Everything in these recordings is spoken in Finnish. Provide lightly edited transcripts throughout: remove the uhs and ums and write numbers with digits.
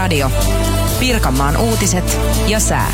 Kiekko-radio. Pirkanmaan uutiset ja sää.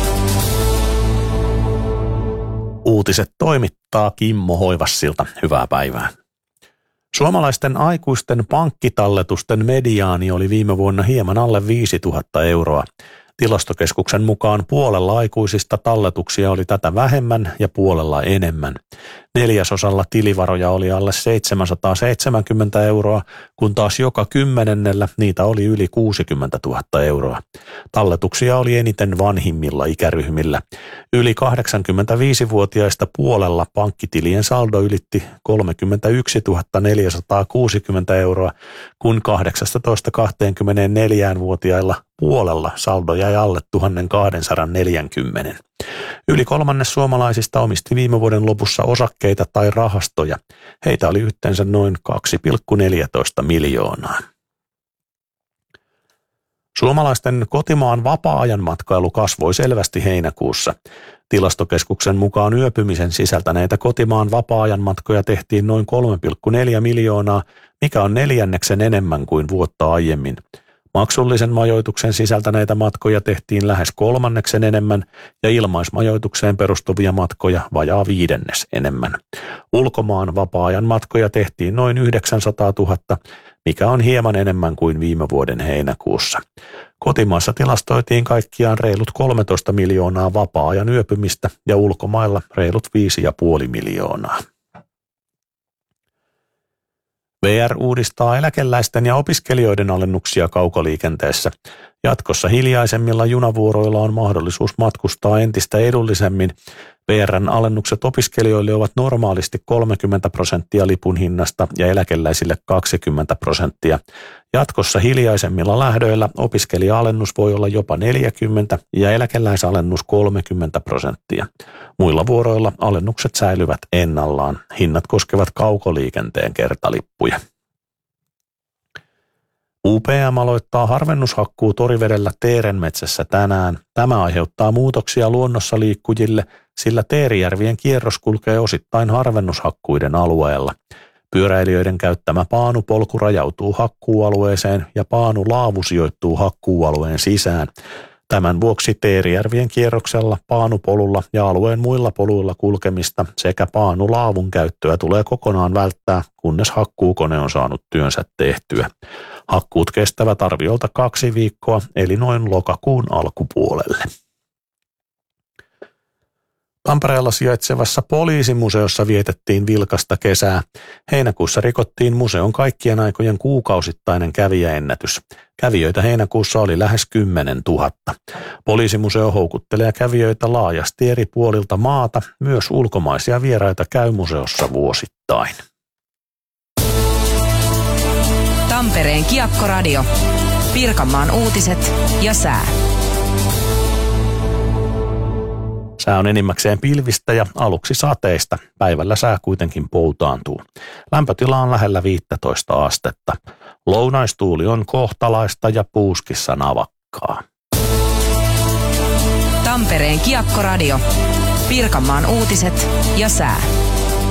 Uutiset toimittaa Kimmo Hoivassilta. Hyvää päivää. Suomalaisten aikuisten pankkitalletusten mediaani oli viime vuonna hieman alle 5 000 euroa. Tilastokeskuksen mukaan puolella aikuisista talletuksia oli tätä vähemmän ja puolella enemmän. 4/4 tilivaroja oli alle 770 euroa, kun taas joka 10. niitä oli yli 60 000 euroa. Talletuksia oli eniten vanhimmilla ikäryhmillä. Yli 85-vuotiaista puolella pankkitilien saldo ylitti 31 460 euroa, kun 18-24-vuotiailla puolella saldo jäi alle 1240. Yli kolmannes suomalaisista omisti viime vuoden lopussa osakkeita tai rahastoja. Heitä oli yhteensä noin 2,14 miljoonaa. Suomalaisten kotimaan vapaa-ajan matkailu kasvoi selvästi heinäkuussa. Tilastokeskuksen mukaan yöpymisen sisältäneitä kotimaan vapaa-ajan matkoja tehtiin noin 3,4 miljoonaa, mikä on 4 enemmän kuin vuotta aiemmin. Maksullisen majoituksen sisältäneitä matkoja tehtiin lähes 3 enemmän ja ilmaismajoitukseen perustuvia matkoja vajaa 5 enemmän. Ulkomaan vapaa-ajan matkoja tehtiin noin 900 000, mikä on hieman enemmän kuin viime vuoden heinäkuussa. Kotimaassa tilastoitiin kaikkiaan reilut 13 miljoonaa vapaa-ajan yöpymistä ja ulkomailla reilut 5,5 miljoonaa. VR uudistaa eläkeläisten ja opiskelijoiden alennuksia kaukoliikenteessä. Jatkossa hiljaisemmilla junavuoroilla on mahdollisuus matkustaa entistä edullisemmin. VR:n alennukset opiskelijoille ovat normaalisti 30% lipun hinnasta ja eläkeläisille 20%. Jatkossa hiljaisemmilla lähdöillä opiskelija-alennus voi olla jopa 40% ja eläkeläisalennus 30%. Muilla vuoroilla alennukset säilyvät ennallaan. Hinnat koskevat kaukoliikenteen kertalippuja. UPM aloittaa harvennushakkuu Torivedellä Teerenmetsässä tänään. Tämä aiheuttaa muutoksia luonnossa liikkujille, sillä Teerijärvien kierros kulkee osittain harvennushakkuiden alueella. Pyöräilijöiden käyttämä paanupolku rajautuu hakkuualueeseen ja paanulaavu sijoittuu hakkuualueen sisään. Tämän vuoksi Teerijärvien kierroksella, paanupolulla ja alueen muilla poluilla kulkemista sekä paanulaavun käyttöä tulee kokonaan välttää, kunnes hakkuukone on saanut työnsä tehtyä. Hakkuut kestävät arviolta 2 viikkoa, eli noin lokakuun alkupuolelle. Tampereella sijaitsevassa poliisimuseossa vietettiin vilkasta kesää. Heinäkuussa rikottiin museon kaikkien aikojen kuukausittainen kävijäennätys. Kävijöitä heinäkuussa oli lähes 10 000. Poliisimuseo houkuttelee kävijöitä laajasti eri puolilta maata. Myös ulkomaisia vieraita käy museossa vuosittain. Tampereen Kiekko-radio. Pirkanmaan uutiset ja sää. Sää on enimmäkseen pilvistä ja aluksi sateista. Päivällä sää kuitenkin poutaantuu. Lämpötila on lähellä 15 astetta. Lounaistuuli on kohtalaista ja puuskissa navakkaa. Tampereen Kiekko-radio. Pirkanmaan uutiset ja sää.